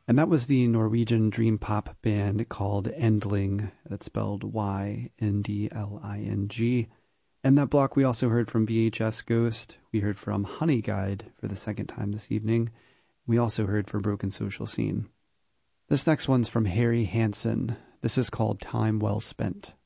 And that was the Norwegian dream pop band called Endling, that's spelled Yndling. And that block we also heard from VHS Ghost. We heard from Honey Guide for the second time this evening. We also heard from Broken Social Scene. This next one's from Harry Hansen. This is called Time Well Spent.